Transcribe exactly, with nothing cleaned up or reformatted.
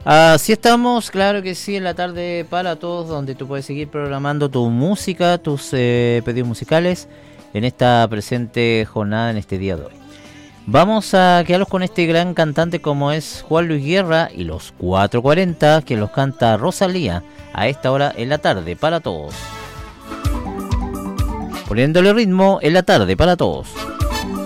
Así estamos, claro que sí, en la tarde para todos, donde tú puedes seguir programando tu música, tus eh, pedidos musicales en esta presente jornada, en este día de hoy. Vamos a quedarnos con este gran cantante como es Juan Luis Guerra y los cuatro cuarenta, que los canta Rosalía a esta hora en la tarde para todos. Poniéndole ritmo en la tarde para todos.